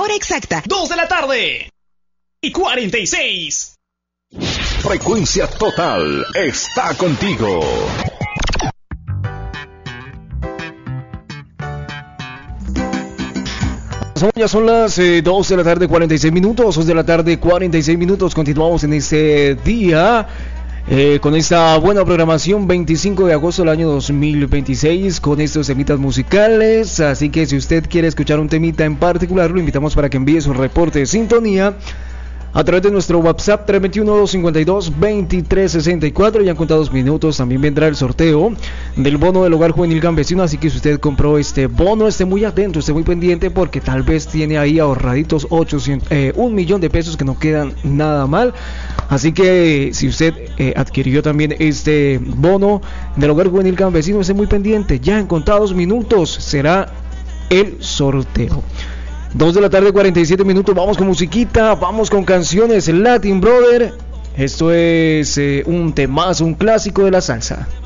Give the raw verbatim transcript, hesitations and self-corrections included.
hora exacta. dos de la tarde y cuarenta y seis. Frecuencia Total está contigo. Ya son las eh, dos de la tarde, cuarenta y seis minutos. dos de la tarde, cuarenta y seis minutos. Continuamos en este día eh, con esta buena programación. veinticinco de agosto del año dos mil veintiséis. Con estos temitas musicales. Así que si usted quiere escuchar un temita en particular, lo invitamos para que envíe su reporte de sintonía a través de nuestro WhatsApp tres dos uno, dos cinco dos, dos tres seis cuatro. Ya en contados minutos también vendrá el sorteo del bono del Hogar Juvenil Campesino. Así que si usted compró este bono, esté muy atento, esté muy pendiente, porque tal vez tiene ahí ahorraditos ochocientos, eh, un millón de pesos que no quedan nada mal. Así que si usted eh, adquirió también este bono del Hogar Juvenil Campesino, esté muy pendiente. Ya en contados minutos será el sorteo. dos de la tarde, cuarenta y siete minutos. Vamos con musiquita, vamos con canciones Latin Brother. Esto es eh, un temazo, un clásico de la salsa.